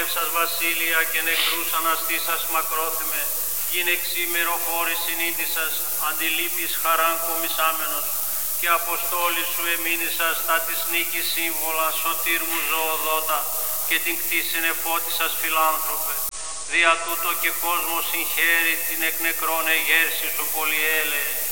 πνεύσας βασίλεια και νεκρούς αναστήσας μακρόθυμε, γυνεξήμερο φόρης συνείδησας, αντιλήπης χαράν κομισάμενος, και αποστόλη σου εμήνησας τα της νίκης σύμβολα, σωτήρ μου ζωοδότα, και την κτήσιν εφώτισας φιλάνθρωπε. Δια τούτο και κόσμος συγχαίρει την εκ νεκρών εγέρση σου πολυέλεε.